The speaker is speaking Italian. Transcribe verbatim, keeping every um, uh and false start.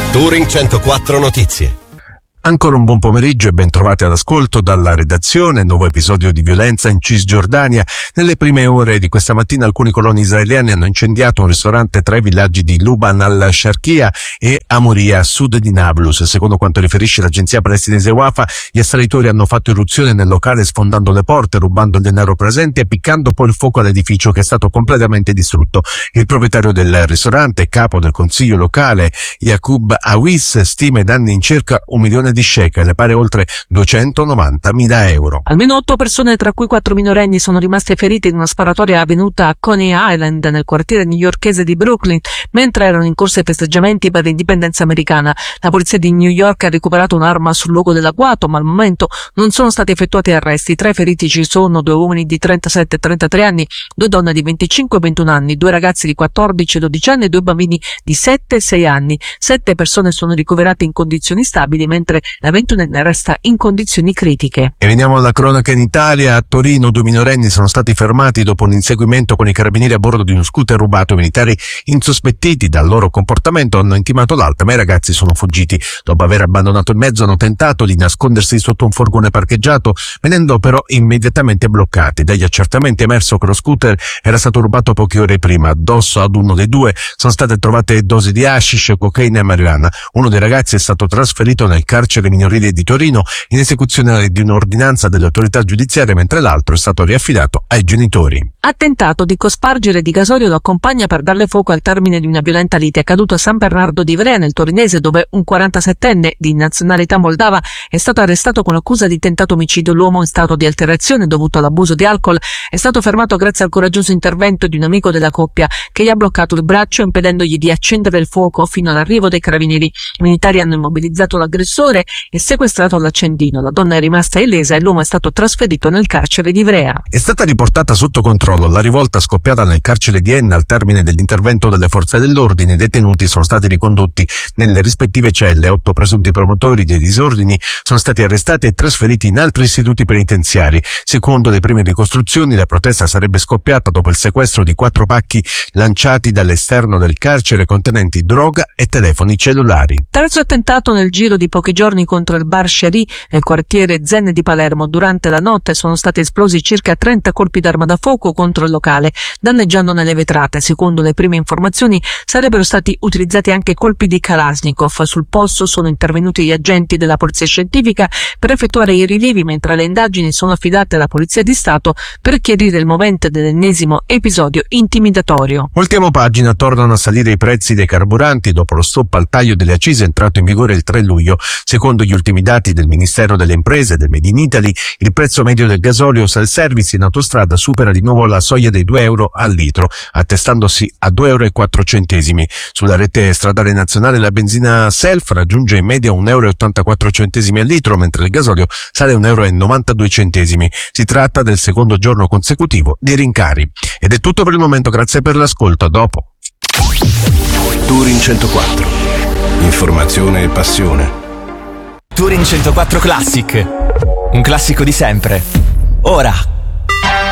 Touring centoquattro Notizie. Ancora un buon pomeriggio e ben trovati all'ascolto dalla redazione. Nuovo episodio di violenza in Cisgiordania. Nelle prime ore di questa mattina alcuni coloni israeliani hanno incendiato un ristorante tra i villaggi di Luban al-Sharqiya e Amoria a sud di Nablus. Secondo quanto riferisce l'agenzia palestinese Wafa, gli assalitori hanno fatto irruzione nel locale sfondando le porte, rubando il denaro presente e piccando poi il fuoco all'edificio, che è stato completamente distrutto. Il proprietario del ristorante e capo del consiglio locale, Yaqub Awis, stima i danni in circa un milione di shekel, pare oltre duecentonovantamila euro. Almeno otto persone, tra cui quattro minorenni, sono rimaste ferite in una sparatoria avvenuta a Coney Island, nel quartiere newyorkese di Brooklyn, mentre erano in corso i festeggiamenti per l'indipendenza americana. La polizia di New York ha recuperato un'arma sul luogo dell'agguato, ma al momento non sono stati effettuati arresti. Tra i feriti ci sono due uomini di trentasette e trentatré anni, due donne di venticinque e ventuno anni, due ragazzi di quattordici e dodici anni e due bambini di sette e sei anni. Sette persone sono ricoverate in condizioni stabili, mentre la ventunenne resta in condizioni critiche. E veniamo alla cronaca in Italia. A Torino due minorenni sono stati fermati dopo un inseguimento con i carabinieri a bordo di uno scooter rubato. I militari, insospettiti dal loro comportamento, hanno intimato l'alta, ma i ragazzi sono fuggiti. Dopo aver abbandonato il mezzo hanno tentato di nascondersi sotto un furgone parcheggiato, venendo però immediatamente bloccati. Dagli accertamenti è emerso che lo scooter era stato rubato poche ore prima. Addosso ad uno dei due sono state trovate dosi di hashish, cocaina e marijuana. Uno dei ragazzi è stato trasferito nel carcere minorile di Torino in esecuzione di un'ordinanza delle autorità giudiziarie, mentre l'altro è stato riaffidato ai genitori. Ha tentato di cospargere di gasolio la compagna per darle fuoco al termine di una violenta lite accaduta a San Bernardo di Ivrea, nel torinese, dove un quarantasettenne di nazionalità moldava è stato arrestato con l'accusa di tentato omicidio. L'uomo, in stato di alterazione dovuto all'abuso di alcol, è stato fermato grazie al coraggioso intervento di un amico della coppia, che gli ha bloccato il braccio impedendogli di accendere il fuoco fino all'arrivo dei carabinieri. I militari hanno immobilizzato l'aggressore e sequestrato l'accendino. La donna è rimasta illesa e l'uomo è stato trasferito nel carcere di Ivrea. È stata riportata sotto controllo la rivolta scoppiata nel carcere di Enna al termine dell'intervento delle forze dell'ordine. I detenuti sono stati ricondotti nelle rispettive celle. Otto presunti promotori dei disordini sono stati arrestati e trasferiti in altri istituti penitenziari. Secondo le prime ricostruzioni, la protesta sarebbe scoppiata dopo il sequestro di quattro pacchi lanciati dall'esterno del carcere contenenti droga e telefoni cellulari. Terzo attentato nel giro di pochi giorni contro il bar Sherry nel quartiere Zen di Palermo. Durante la notte sono stati esplosi circa trenta colpi d'arma da fuoco contro il locale, danneggiandone le vetrate. Secondo le prime informazioni sarebbero stati utilizzati anche colpi di Kalashnikov. Sul posto sono intervenuti gli agenti della polizia scientifica per effettuare i rilievi, mentre le indagini sono affidate alla polizia di Stato per chiarire il movente dell'ennesimo episodio intimidatorio. Voltiamo pagina. Tornano a salire i prezzi dei carburanti dopo lo stop al taglio delle accise entrato in vigore il tre luglio. Secondo gli ultimi dati del Ministero delle Imprese e del Made in Italy, il prezzo medio del gasolio self-service in autostrada supera di nuovo la soglia dei due euro al litro, attestandosi a due euro e quattro centesimi. Sulla rete stradale nazionale la benzina self raggiunge in media un euro e ottantaquattro centesimi al litro, mentre il gasolio sale un euro e novantadue centesimi. Si tratta del secondo giorno consecutivo di rincari. Ed è tutto per il momento, grazie per l'ascolto, a dopo. Touring centoquattro. Informazione e passione. Touring centoquattro Classic, un classico di sempre, ora.